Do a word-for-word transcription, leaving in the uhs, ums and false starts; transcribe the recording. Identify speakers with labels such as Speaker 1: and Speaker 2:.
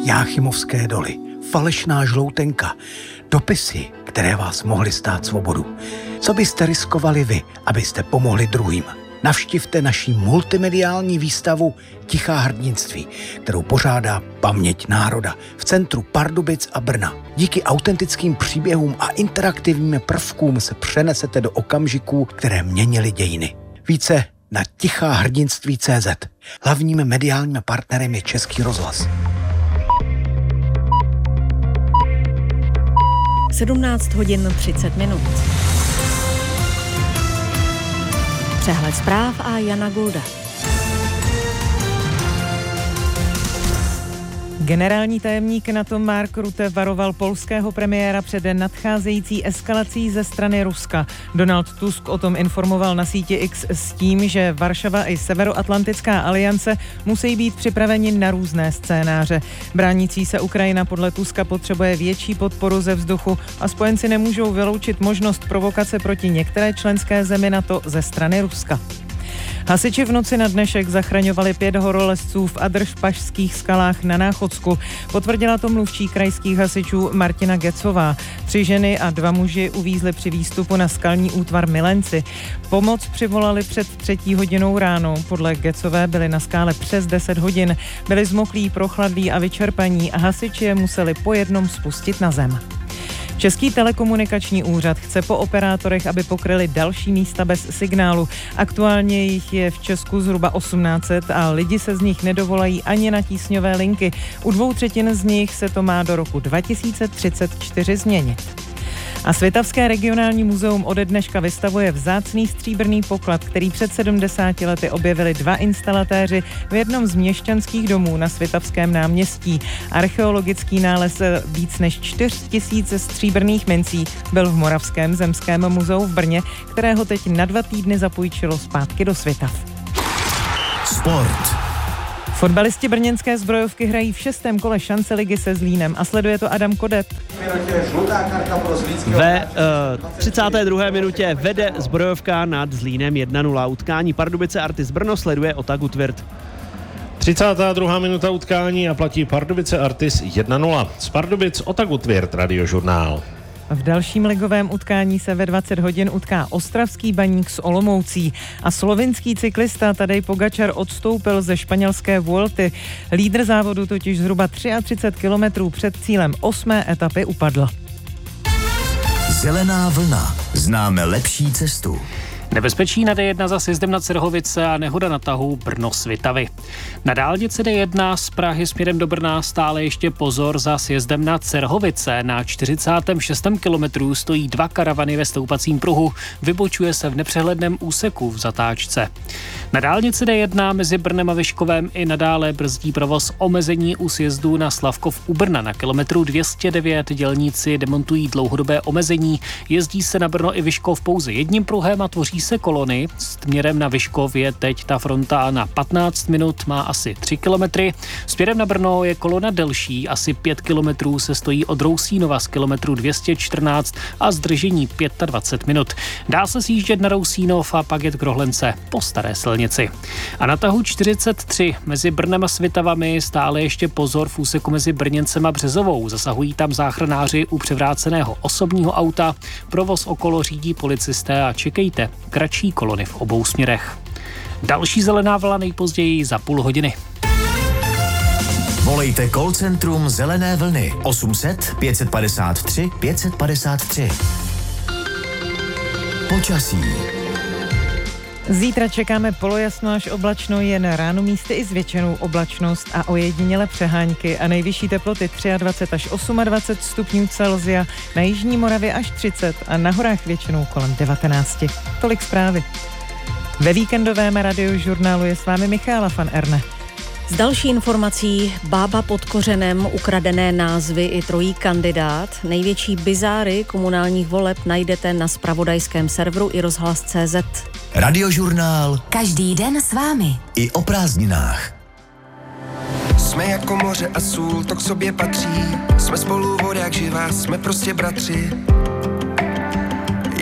Speaker 1: Jáchymovské doly, falešná žloutenka, dopisy, které vás mohly stát svobodu. Co byste riskovali vy, abyste pomohli druhým? Navštivte naši multimediální výstavu Tichá hrdinství, kterou pořádá Paměť národa v centru Pardubic a Brna. Díky autentickým příběhům a interaktivním prvkům se přenesete do okamžiků, které měnily dějiny. Více na tichá hrdinství tečka cé zet. Hlavním mediálním partnerem je Český rozhlas.
Speaker 2: sedmnáct hodin třicet minut. Přehled zpráv a Jana Gulda.
Speaker 3: Generální tajemník NATO Mark Rutte varoval polského premiéra před nadcházející eskalací ze strany Ruska. Donald Tusk o tom informoval na síti X s tím, že Varšava i Severoatlantická aliance musí být připraveni na různé scénáře. Bránící se Ukrajina podle Tuska potřebuje větší podporu ze vzduchu a spojenci nemůžou vyloučit možnost provokace proti některé členské zemi NATO ze strany Ruska. Hasiči v noci na dnešek zachraňovali pět horolezců v Adršpašských skalách na Náchodsku. Potvrdila to mluvčí krajských hasičů Martina Gecová. Tři ženy a dva muži uvízli při výstupu na skalní útvar Milenci. Pomoc přivolali před třetí hodinou ráno. Podle Gecové byli na skále přes deset hodin. Byli zmoklí, prochladlí a vyčerpaní a hasiči je museli po jednom spustit na zem. Český telekomunikační úřad chce po operátorech, aby pokryli další místa bez signálu. Aktuálně jich je v Česku zhruba osmnáct set a lidi se z nich nedovolají ani na tísňové linky. U dvou třetin z nich se to má do roku dva tisíce třicet čtyři změnit. A Svitavské regionální muzeum ode dneška vystavuje vzácný stříbrný poklad, který před sedmdesáti lety objevili dva instalatéři v jednom z měšťanských domů na Svitavském náměstí. Archeologický nález víc než čtyři tisíce stříbrných mincí byl v Moravském zemském muzeu v Brně, kterého teď na dva týdny zapůjčilo zpátky do Svitav.
Speaker 4: Sport.
Speaker 3: Fotbalisti brněnské zbrojovky hrají v šestém kole šance ligy se Zlínem a sleduje to Adam Kodet.
Speaker 5: Ve uh, třicáté druhé minutě vede zbrojovka nad Zlínem jedna nula. Utkání Pardubice Artis Brno sleduje Otagu Tvirt.
Speaker 6: třicátá druhá minuta utkání a platí Pardubice Artis jedna nula. Z Pardubic Otagu Tvirt, Radiožurnál.
Speaker 3: V dalším ligovém utkání se ve dvacet hodin utká ostravský Baník s Olomoucí a slovinský cyklista Tadej Pogačar odstoupil ze španělské Vuelty. Lídr závodu totiž zhruba třicet tři kilometrů před cílem osmé etapy upadl.
Speaker 4: Zelená vlna. Známe lepší cestu.
Speaker 7: Nebezpečí na D jedna za sjezdem na Cerhovice a nehoda na tahu Brno-Svitavy. Na dálnici D jedna z Prahy směrem do Brna stále ještě pozor za sjezdem na Cerhovice. Na čtyřicátém šestém kilometru stojí dva karavany ve stoupacím pruhu. Vybočuje se v nepřehledném úseku v zatáčce. Na dálnici D jedna mezi Brnem a Vyškovem i nadále brzdí provoz omezení u sjezdu na Slavkov u Brna. Na kilometru dvě stě devět dělníci demontují dlouhodobé omezení. Jezdí se na Brno i Vyškov pouze jedním pruhem a tvoří se kolony. Směrem na Vyškov je teď ta fronta na patnáct minut, má asi tři kilometry. Směrem na Brno je kolona delší, asi pět kilometrů, se stojí od Rousínova z kilometru dvě stě čtrnáct a zdržení dvacet pět minut. Dá se sjíždět na Rousínov a pak jet k Rohlence po staré silnici. A na tahu čtyřicet tři mezi Brnem a Svitavami stále ještě pozor v úseku mezi Brněncem a Březovou. Zasahují tam záchranáři u převráceného osobního auta. Provoz okolo řídí policisté a čekejte kratší kolony v obou směrech. Další zelená vlna nejpozději za půl hodiny.
Speaker 4: Volejte call centrum Zelené vlny osm set pět padesát tři pět padesát tři. Počasí.
Speaker 3: Zítra čekáme polojasno až oblačno, jen ráno místy i zvětšenou oblačnost a ojediněle přehánky a nejvyšší teploty dvacet tři až dvacet osm stupňů Celsia, na jižní Moravě až třicet a na horách většinou kolem devatenáct. Tolik zprávy. Ve víkendovém radiožurnálu je s vámi Michaela van Erne.
Speaker 2: Z další informací bába pod kořenem, ukradené názvy i trojí kandidát. Největší bizáry komunálních voleb najdete na zpravodajském serveru i rozhlas tečka cé zet.
Speaker 4: Radiožurnál.
Speaker 8: Každý den s vámi.
Speaker 4: I o prázdninách.
Speaker 9: Jsme jako moře a sůl, to k sobě patří. Jsme spolu vodák živá, jsme prostě bratři.